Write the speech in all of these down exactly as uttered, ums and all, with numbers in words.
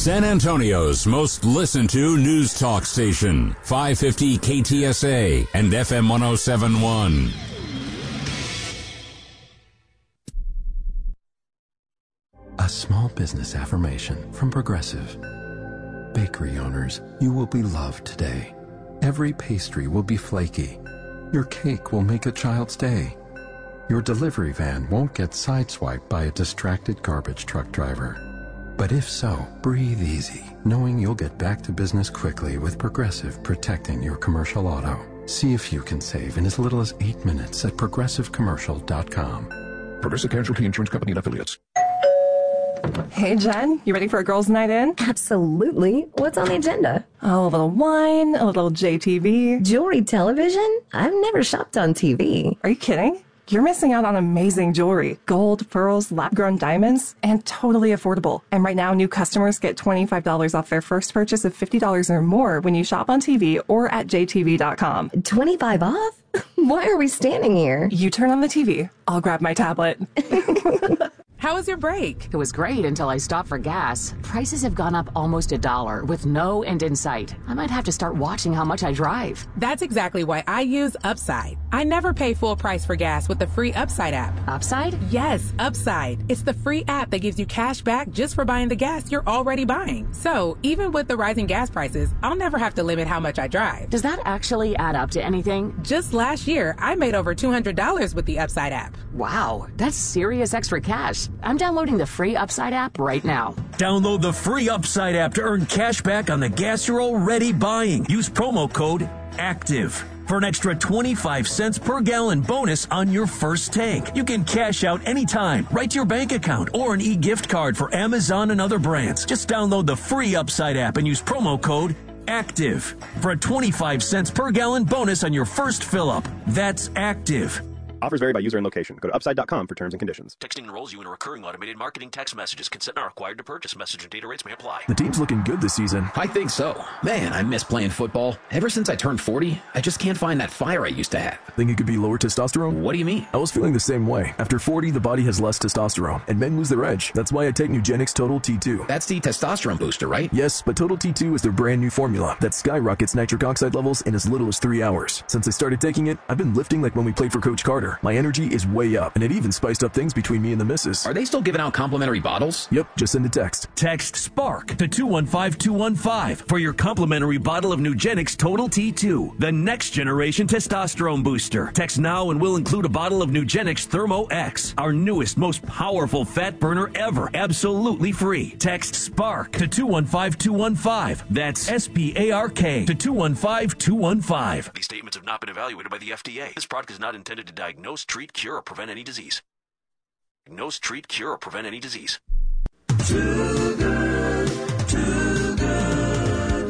San Antonio's most listened to news talk station, five fifty K T S A and F M one oh seven point one. A small business affirmation from Progressive. Bakery owners, you will be loved today. Every pastry will be flaky. Your cake will make a child's day. Your delivery van won't get sideswiped by a distracted garbage truck driver. But if so, breathe easy, knowing you'll get back to business quickly with Progressive protecting your commercial auto. See if you can save in as little as eight minutes at progressive commercial dot com. Progressive Casualty Insurance Company and Affiliates. Hey, Jen, you ready for a girls' night in? Absolutely. What's on the agenda? Oh, a little wine, a little J T V. Jewelry television? I've never shopped on T V. Are you kidding? You're missing out on amazing jewelry, gold, pearls, lab-grown diamonds, and totally affordable. And right now, new customers get twenty-five dollars off their first purchase of fifty dollars or more when you shop on T V or at j t v dot com. twenty-five off? Why are we standing here? You turn on the T V. I'll grab my tablet. How was your break? It was great until I stopped for gas. Prices have gone up almost a dollar with no end in sight. I might have to start watching how much I drive. That's exactly why I use Upside. I never pay full price for gas with the free Upside app. Upside? Yes, Upside. It's the free app that gives you cash back just for buying the gas you're already buying. So even with the rising gas prices, I'll never have to limit how much I drive. Does that actually add up to anything? Just last year, I made over two hundred dollars with the Upside app. Wow, that's serious extra cash. I'm downloading the free Upside app right now. Download the free Upside app to earn cash back on the gas you're already buying. Use promo code ACTIVE for an extra twenty-five cents per gallon bonus on your first tank. You can cash out anytime, right to your bank account, or an e-gift card for Amazon and other brands. Just download the free Upside app and use promo code ACTIVE for a twenty-five cents per gallon bonus on your first fill-up. That's ACTIVE. Offers vary by user and location. Go to upside dot com for terms and conditions. Texting enrolls you in a recurring automated marketing text messages. Consent not required to purchase. Message and data rates may apply. The team's looking good this season. I think so. Man, I miss playing football. Ever since I turned forty, I just can't find that fire I used to have. Think it could be lower testosterone? What do you mean? I was feeling the same way. After forty, the body has less testosterone, and men lose their edge. That's why I take Nugenix Total T two. That's the testosterone booster, right? Yes, but Total T two is their brand new formula that skyrockets nitric oxide levels in as little as three hours. Since I started taking it, I've been lifting like when we played for Coach Carter. My energy is way up, and it even spiced up things between me and the missus. Are they still giving out complimentary bottles? Yep, just send a text. Text SPARK to two one five two one five for your complimentary bottle of Nugenix Total T two, the next generation testosterone booster. Text now and we'll include a bottle of Nugenix Thermo X, our newest, most powerful fat burner ever, absolutely free. Text SPARK to two one five two one five. That's S P A R K to two one five two one five. These statements have not been evaluated by the F D A. This product is not intended to diagnose, treat, cure, or prevent any disease. Diagnose, treat, cure, or prevent any disease. Too good, too good.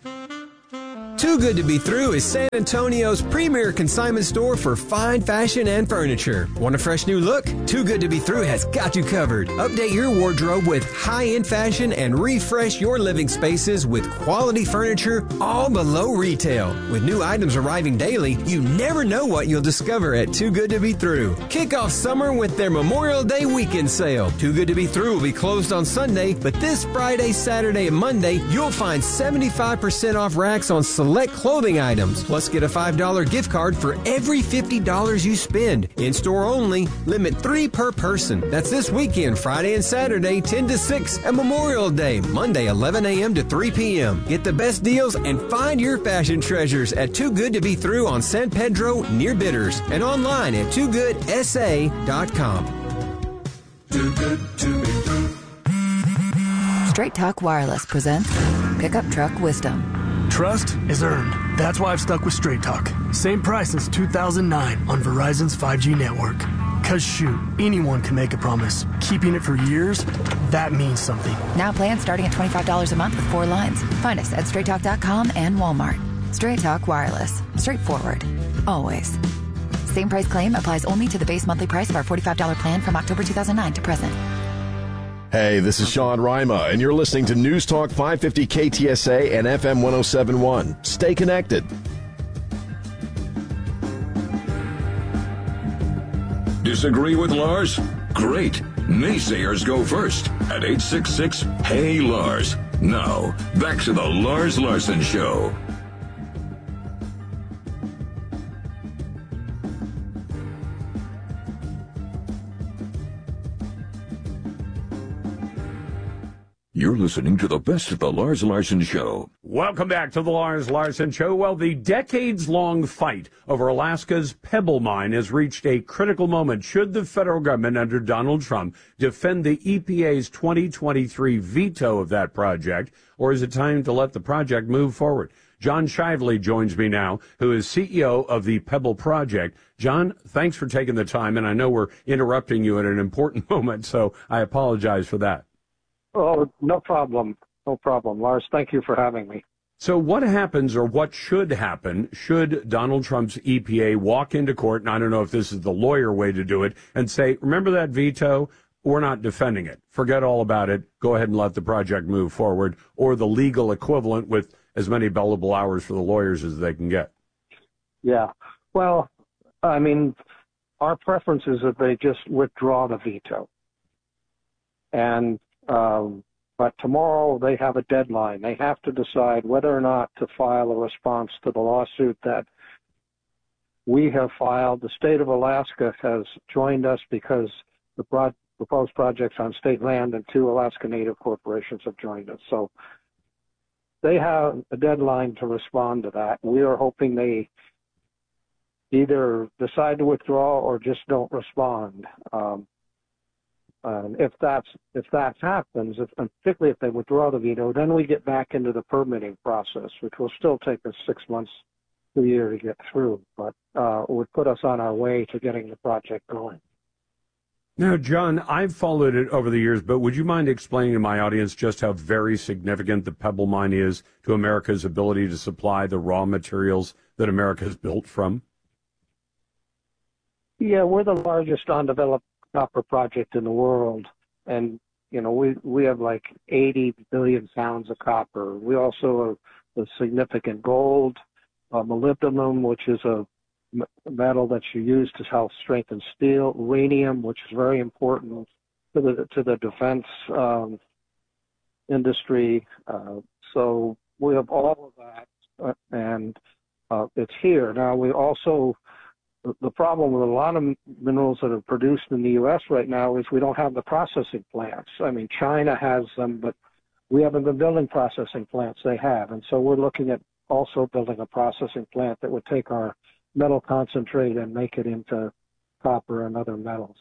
Too Good to Be Through is San Antonio's premier consignment store for fine fashion and furniture. Want a fresh new look? Too Good to Be Through has got you covered. Update your wardrobe with high-end fashion and refresh your living spaces with quality furniture all below retail. With new items arriving daily, you never know what you'll discover at Too Good to Be Through. Kick off summer with their Memorial Day weekend sale. Too Good to Be Through will be closed on Sunday, but this Friday, Saturday, and Monday, you'll find seventy-five percent off racks on select clothing items. Plus, get a five dollar gift card for every fifty dollars you spend. In-store only, limit three per person. That's this weekend, Friday and Saturday, ten to six, and Memorial Day, Monday, eleven a.m. to three p.m. Get the best deals and find your fashion treasures at Too Good to Be Through on San Pedro near Bitters and online at too good s a dot com. Too good to be through. Straight Talk Wireless presents Pickup Truck Wisdom. Trust is earned. That's why I've stuck with Straight Talk. Same price since two thousand nine on Verizon's five G network. Cause shoot, anyone can make a promise. Keeping it for years, that means something. Now plans starting at twenty-five dollars a month with four lines. Find us at straight talk dot com and Walmart. Straight Talk Wireless. Straightforward. Always. Same price claim applies only to the base monthly price of our forty-five dollars plan from October two thousand nine to present. Hey, this is Sean Rima, and you're listening to News Talk five fifty K T S A and F M one oh seven point one. Stay connected. Disagree with Lars? Great. Naysayers go first at eight six six, Hey Lars. Now, back to the Lars Larson Show. You're listening to the best of the Lars Larson Show. Welcome back to the Lars Larson Show. Well, the decades-long fight over Alaska's Pebble Mine has reached a critical moment. Should the federal government under Donald Trump defend the E P A's twenty twenty-three veto of that project, or is it time to let the project move forward? John Shively joins me now, who is C E O of the Pebble Project. John, thanks for taking the time, and I know we're interrupting you at an important moment, so I apologize for that. Oh, no problem. No problem. Lars, thank you for having me. So what happens, or what should happen, should Donald Trump's E P A walk into court, and I don't know if this is the lawyer way to do it, and say, remember that veto? We're not defending it. Forget all about it. Go ahead and let the project move forward, or the legal equivalent with as many billable hours for the lawyers as they can get. Yeah. Well, I mean, our preference is that they just withdraw the veto. And Um, but tomorrow they have a deadline. They have to decide whether or not to file a response to the lawsuit that we have filed. The state of Alaska has joined us because the pro- proposed projects on state land and two Alaska Native corporations have joined us. So they have a deadline to respond to that. We are hoping they either decide to withdraw or just don't respond. Um, Um, if that's if that happens, if, and particularly if they withdraw the veto, then we get back into the permitting process, which will still take us six months to a year to get through, but uh, it would put us on our way to getting the project going. Now, John, I've followed it over the years, but would you mind explaining to my audience just how very significant the Pebble Mine is to America's ability to supply the raw materials that America is built from? Yeah, we're the largest undeveloped copper project in the world, and you know we we have like eighty billion pounds of copper. We also have a significant gold, uh, molybdenum, which is a m- metal that you use to help strengthen steel, uranium, which is very important to the to the defense um, industry. Uh, so we have all of that, uh, and uh, it's here now. We also The problem with a lot of minerals that are produced in the U S right now is we don't have the processing plants. I mean, China has them, but we haven't been building processing plants. They have. And so we're looking at also building a processing plant that would take our metal concentrate and make it into copper and other metals.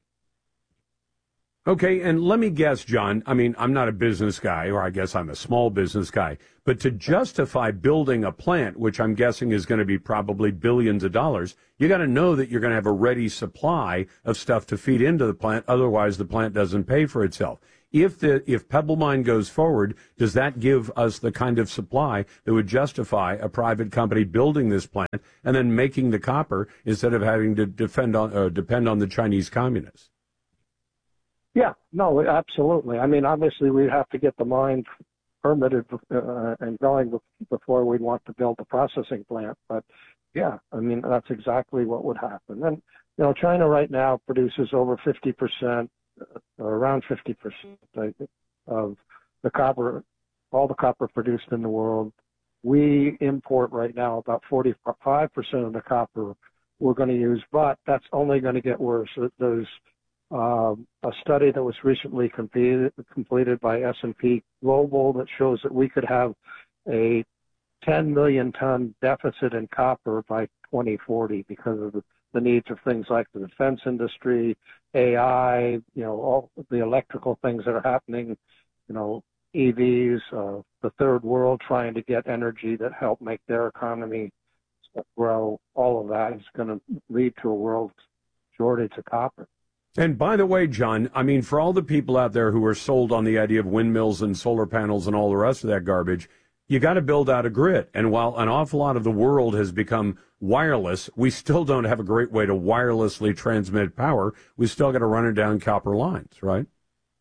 Okay, and let me guess, John, I mean, I'm not a business guy, or I guess I'm a small business guy, but to justify building a plant, which I'm guessing is going to be probably billions of dollars, you got to know that you're going to have a ready supply of stuff to feed into the plant, otherwise the plant doesn't pay for itself. If the if Pebble Mine goes forward, does that give us the kind of supply that would justify a private company building this plant and then making the copper instead of having to defend on, uh, depend on the Chinese communists? Yeah, no, absolutely. I mean, obviously, we'd have to get the mine permitted uh, and going before we'd want to build the processing plant. But yeah, I mean, that's exactly what would happen. And, you know, China right now produces over fifty percent, or around fifty percent of the copper, all the copper produced in the world. We import right now about forty-five percent of the copper we're going to use, but that's only going to get worse. There's Um, a study that was recently completed, completed by S and P Global that shows that we could have a ten million ton deficit in copper by twenty forty because of the, the needs of things like the defense industry, A I, you know, all the electrical things that are happening, you know, E Vs, uh, the third world trying to get energy that help make their economy grow. All of that is going to lead to a world shortage of copper. And by the way, John, I mean, for all the people out there who are sold on the idea of windmills and solar panels and all the rest of that garbage, you got to build out a grid. And while an awful lot of the world has become wireless, we still don't have a great way to wirelessly transmit power. We still got to run it down copper lines, right?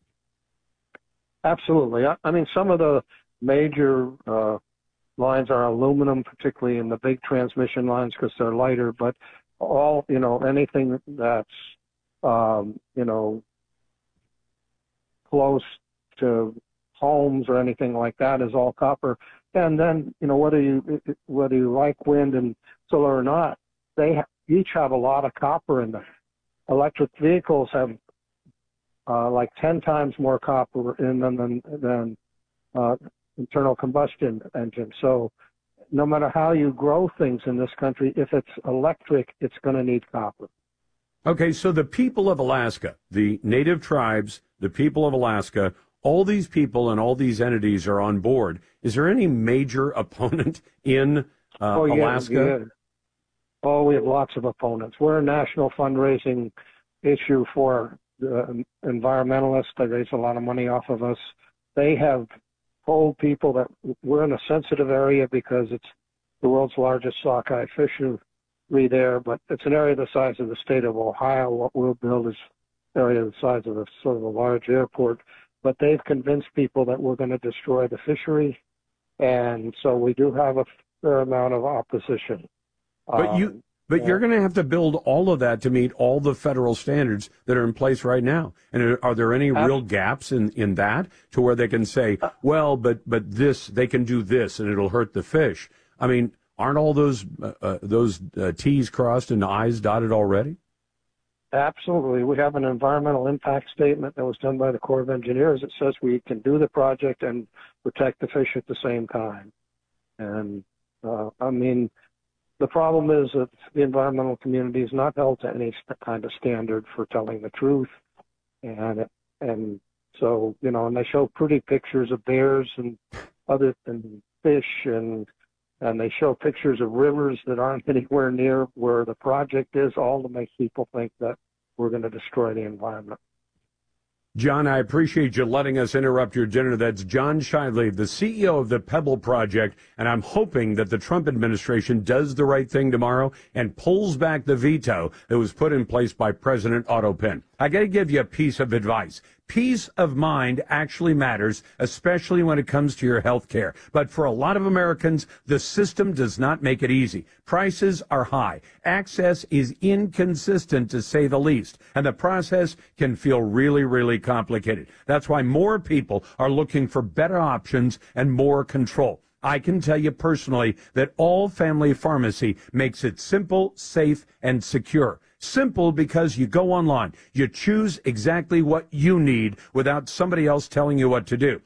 Absolutely. I, I mean, some of the major uh, lines are aluminum, particularly in the big transmission lines because they're lighter, but all, you know, anything that's Um, you know, close to homes or anything like that is all copper. And then, you know, whether you whether you like wind and solar or not, they ha- each have a lot of copper in them. Electric vehicles have uh, like ten times more copper in them than than uh, internal combustion engines. So no matter how you grow things in this country, if it's electric, it's going to need copper. Okay, so the people of Alaska, the native tribes, the people of Alaska, all these people and all these entities are on board. Is there any major opponent in uh, oh, yeah, Alaska? Yeah. Oh, we have lots of opponents. We're a national fundraising issue for the environmentalists. They raise a lot of money off of us. They have told people that we're in a sensitive area because it's the world's largest sockeye fishery there, but it's an area the size of the state of Ohio. What we'll build is an area the size of a sort of a large airport. But they've convinced people that we're going to destroy the fishery, and so we do have a fair amount of opposition. But you, Um, but yeah. you're going to have to build all of that to meet all the federal standards that are in place right now. And are, are there any real gaps in, in that to where they can say, well, but but this they can do this and it'll hurt the fish? I mean, aren't all those uh, uh, those uh, T's crossed and I's dotted already? Absolutely. We have an environmental impact statement that was done by the Corps of Engineers. It says we can do the project and protect the fish at the same time. And, uh, I mean, the problem is that the environmental community is not held to any kind of standard for telling the truth. And, and so, you know, and they show pretty pictures of bears and other and fish and and they show pictures of rivers that aren't anywhere near where the project is, all to make people think that we're going to destroy the environment. John, I appreciate you letting us interrupt your dinner. That's John Shidley, the C E O of the Pebble Project, and I'm hoping that the Trump administration does the right thing tomorrow and pulls back the veto that was put in place by President Otto Penn. I got to give you a piece of advice. Peace of mind actually matters, especially when it comes to your health care. But for a lot of Americans, the system does not make it easy. Prices are high. Access is inconsistent, to say the least. And the process can feel really, really complicated. That's why more people are looking for better options and more control. I can tell you personally that All Family Pharmacy makes it simple, safe, and secure. Simple because you go online, you choose exactly what you need without somebody else telling you what to do.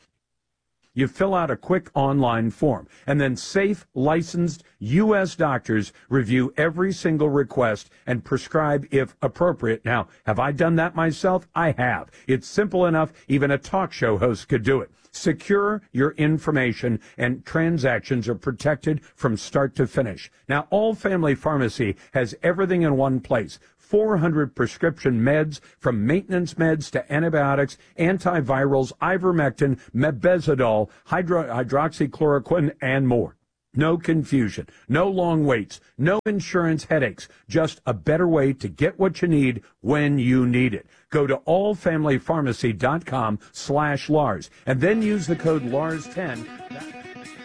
You fill out a quick online form, and then safe, licensed U S doctors review every single request and prescribe if appropriate. Now, have I done that myself? I have. It's simple enough, even a talk show host could do it. Secure your information, and transactions are protected from start to finish. Now, All Family Pharmacy has everything in one place. four hundred prescription meds, from maintenance meds to antibiotics, antivirals, ivermectin, mebendazole, hydro- hydroxychloroquine, and more. No confusion, no long waits, no insurance headaches, just a better way to get what you need when you need it. Go to allfamilypharmacy.com slash Lars and then use the code Lars ten.